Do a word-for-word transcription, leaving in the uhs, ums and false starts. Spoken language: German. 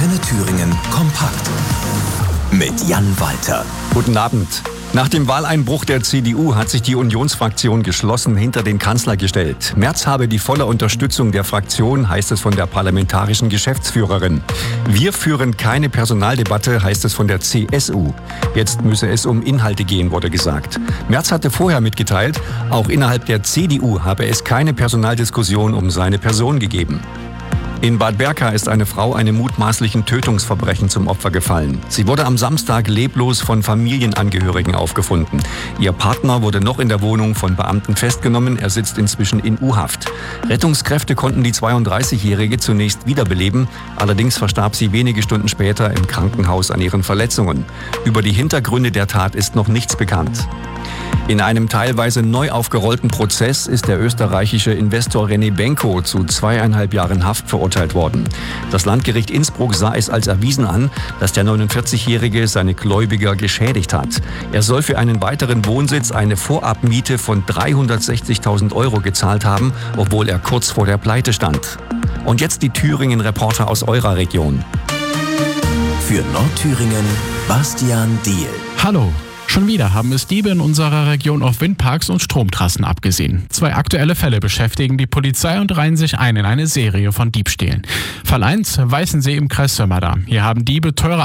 Antenne Thüringen kompakt mit Jan Walter. Guten Abend. Nach dem Wahleinbruch der C D U hat sich die Unionsfraktion geschlossen hinter den Kanzler gestellt. Merz habe die volle Unterstützung der Fraktion, heißt es von der parlamentarischen Geschäftsführerin. Wir führen keine Personaldebatte, heißt es von der C S U. Jetzt müsse es um Inhalte gehen, wurde gesagt. Merz hatte vorher mitgeteilt, auch innerhalb der C D U habe es keine Personaldiskussion um seine Person gegeben. In Bad Berka ist eine Frau einem mutmaßlichen Tötungsverbrechen zum Opfer gefallen. Sie wurde am Samstag leblos von Familienangehörigen aufgefunden. Ihr Partner wurde noch in der Wohnung von Beamten festgenommen. Er sitzt inzwischen in U-Haft. Rettungskräfte konnten die zweiunddreißigjährige zunächst wiederbeleben. Allerdings verstarb sie wenige Stunden später im Krankenhaus an ihren Verletzungen. Über die Hintergründe der Tat ist noch nichts bekannt. In einem teilweise neu aufgerollten Prozess ist der österreichische Investor René Benko zu zweieinhalb Jahren Haft verurteilt worden. Das Landgericht Innsbruck sah es als erwiesen an, dass der neunundvierzigjährige seine Gläubiger geschädigt hat. Er soll für einen weiteren Wohnsitz eine Vorabmiete von dreihundertsechzigtausend Euro gezahlt haben, obwohl er kurz vor der Pleite stand. Und jetzt die Thüringen-Reporter aus eurer Region. Für Nordthüringen Bastian Diehl. Hallo. Schon wieder haben es Diebe in unserer Region auf Windparks und Stromtrassen abgesehen. Zwei aktuelle Fälle beschäftigen die Polizei und reihen sich ein in eine Serie von Diebstählen. Fall eins, Weißensee im Kreis Sömmerda. Hier haben Diebe teure